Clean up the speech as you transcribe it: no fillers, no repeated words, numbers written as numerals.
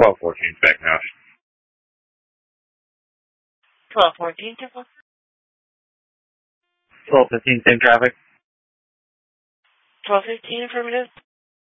1214 back now. 1214, Temple. 1215, same traffic. 1215, affirmative.